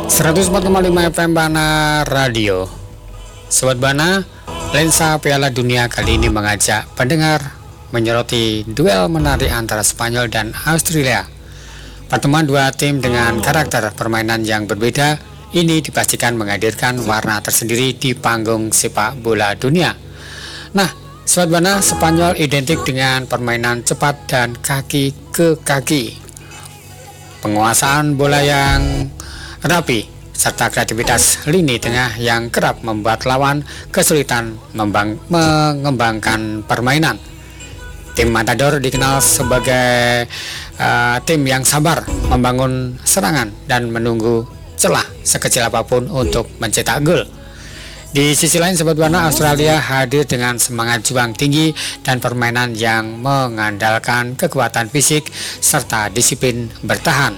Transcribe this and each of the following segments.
104,5 FM Bana Radio. Sobat Bana, lensa Piala Dunia kali ini mengajak pendengar menyoroti duel menarik antara Spanyol dan Australia. Pertemuan dua tim dengan karakter permainan yang berbeda ini dipastikan menghadirkan warna tersendiri di panggung sepak bola dunia. Nah, Sobat Bana, Spanyol identik dengan permainan cepat dan kaki ke kaki, penguasaan bola yang rapi, serta kreativitas lini tengah yang kerap membuat lawan kesulitan mengembangkan permainan. Tim Matador dikenal sebagai tim yang sabar membangun serangan dan menunggu celah sekecil apapun untuk mencetak gol. Di sisi lain, Sobat Bana, Australia hadir dengan semangat juang tinggi dan permainan yang mengandalkan kekuatan fisik serta disiplin bertahan.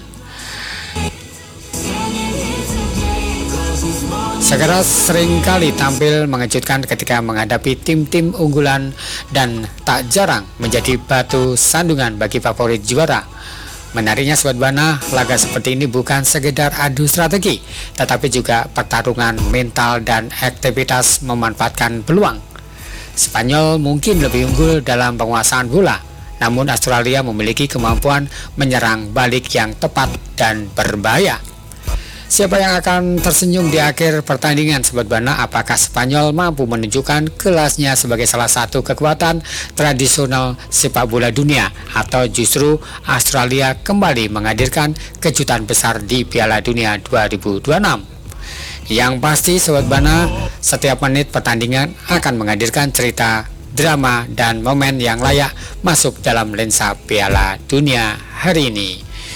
Sekeras seringkali tampil mengejutkan ketika menghadapi tim-tim unggulan dan tak jarang menjadi batu sandungan bagi favorit juara. Menariknya, Sobat Bana, laga seperti ini bukan sekedar adu strategi, tetapi juga pertarungan mental dan aktivitas memanfaatkan peluang. Spanyol mungkin lebih unggul dalam penguasaan bola, namun Australia memiliki kemampuan menyerang balik yang tepat dan berbahaya. Siapa yang akan tersenyum di akhir pertandingan, Sobat Bana? Apakah Spanyol mampu menunjukkan kelasnya sebagai salah satu kekuatan tradisional sepak bola dunia, atau justru Australia kembali menghadirkan kejutan besar di Piala Dunia 2026? Yang pasti, Sobat Bana, setiap menit pertandingan akan menghadirkan cerita, drama, dan momen yang layak masuk dalam lensa Piala Dunia hari ini.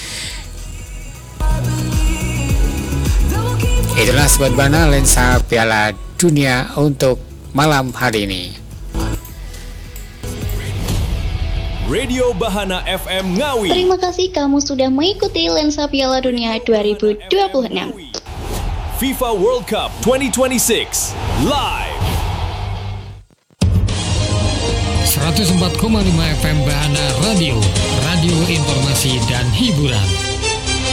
Itulah, Sobat Bana, lensa Piala Dunia untuk malam hari ini. Radio Bahana FM Ngawi. Terima kasih kamu sudah mengikuti lensa Piala Dunia 2026. FIFA World Cup 2026 live. 104,5 FM Bahana Radio, radio informasi dan hiburan.